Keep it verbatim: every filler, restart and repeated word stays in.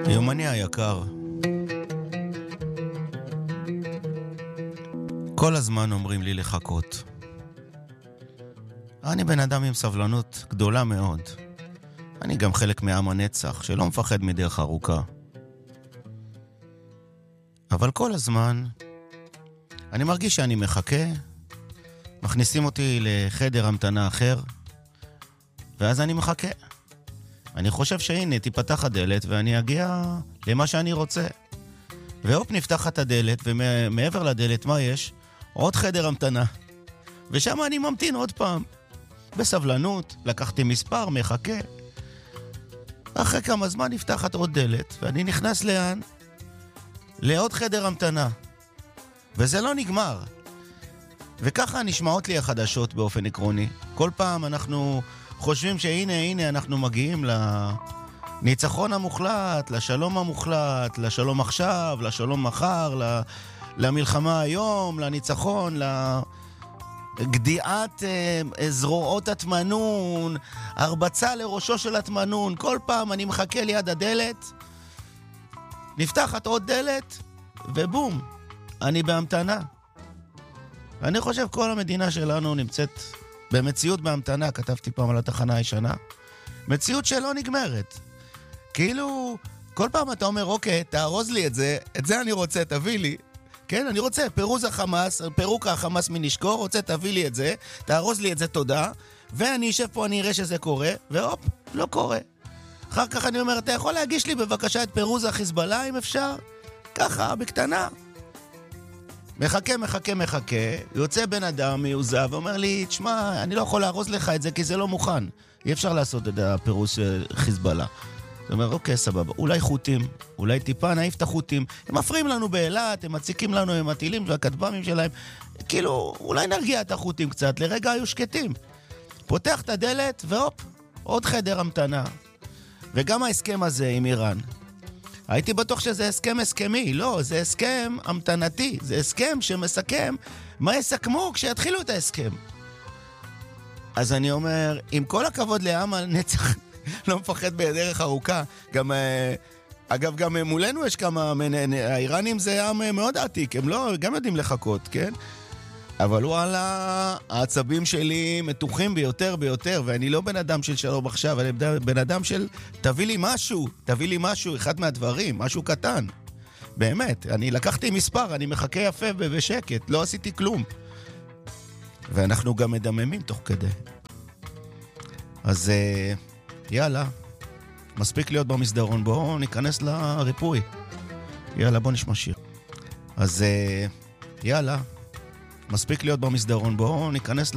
יומני היקר, כל הזמן אומרים לי לחכות. אני בן אדם עם סבלנות גדולה מאוד. אני גם חלק מעם הנצח שלא מפחד מדרך ארוכה. אבל כל הזמן אני מרגיש שאני מחכה, מכניסים אותי לחדר המתנה אחר, ואז אני מחכה. אני חושב שהנה תיפתח הדלת ואני אגיע למה שאני רוצה. והופ, נפתחת הדלת, ומעבר לדלת מה יש? עוד חדר המתנה. ושם אני ממתין עוד פעם. בסבלנות, לקחתי מספר, מחכה. אחרי כמה זמן נפתחת עוד דלת, ואני נכנס לאן? לעוד חדר המתנה. וזה לא נגמר. וככה נשמעות לי החדשות באופן עקרוני. כל פעם אנחנו חושבים שהנה, הנה אנחנו מגיעים לניצחון המוחלט, לשלום המוחלט, לשלום עכשיו, לשלום מחר, למלחמה היום, לניצחון, לגדיעת זרועות התמנון, הרבצה לראשו של התמנון. כל פעם אני מחכה ליד הדלת, נפתחת עוד דלת, ובום, אני בהמתנה. אני חושב כל המדינה שלנו נמצאת במציאות בהמתנה. כתבתי פעם על התחנה הישנה, מציאות שלא נגמרת. כאילו כל פעם אתה אומר אוקיי, תארוז לי את זה, את זה אני רוצה, תביא לי. כן, אני רוצה פירוז החמאס, פירוק החמאס מנשקור, רוצה תביא לי את זה, תארוז לי את זה, תודה. ואני אשב פה, אני אראה שזה קורה, והופ, לא קורה. אחר כך אני אומר, אתה יכול להגיש לי בבקשה את פירוז החיזבאללה אם אפשר? ככה, בקטנה. מחכה, מחכה, מחכה, יוצא בן אדם מיוזב ואומר לי, תשמע, אני לא יכול להרוז לך את זה כי זה לא מוכן. אי אפשר לעשות את הפירוש חיזבאללה. זאת אומרת, אוקיי, סבבה, אולי חוטים, אולי טיפה נעיף את החוטים. הם מפריעים לנו באילת, הם מציקים לנו עם הטילים והכטב"מים שלהם. כאילו, אולי נרגיע את החוטים קצת, לרגע היו שקטים. פותח את הדלת והופ, עוד חדר המתנה. וגם ההסכם הזה עם איראן. הייתי בטוח שזה הסכם הסכמי, לא, זה הסכם המתנתי, זה הסכם שמסכם מה יסכמו כשיתחילו את ההסכם. אז אני אומר, עם כל הכבוד לעם הנצח, לא מפחד בדרך ארוכה, גם, אגב, גם מולנו יש כמה, האיראנים זה עם מאוד עתיק, הם לא, גם יודעים לחכות, כן? אבל וואלה, העצבים שלי מתוחים ביותר ביותר, ואני לא בן אדם של שלום עכשיו, אני בן אדם של תביא לי משהו, תביא לי משהו, אחד מהדברים, משהו קטן. באמת, אני לקחתי מספר, אני מחכה יפה ובשקט, לא עשיתי כלום. ואנחנו גם מדממים תוך כדי. אז יאללה, מספיק להיות במסדרון, בואו ניכנס לריפוי. יאללה, בואו נשמע שיר. אז יאללה, מספיק להיות במסדרון, בואו ניכנס